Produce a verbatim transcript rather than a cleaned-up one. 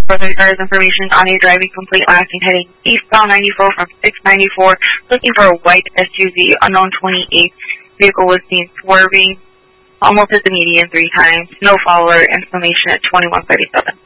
further driver's information on a driving complaint last seen heading eastbound ninety-four from six ninety-four, looking for a white S U V, unknown twenty-eight. Vehicle was seen swerving almost at the median three times. No follower. Information at twenty-one thirty-seven.